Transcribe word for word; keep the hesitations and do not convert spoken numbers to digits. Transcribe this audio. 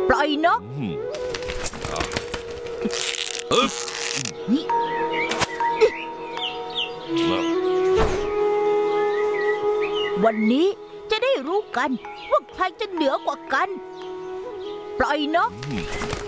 ปล่อยนกนี่วันนี้จะได้รู้กันว่าใครจะเหนือกว่ากันปล่อยนก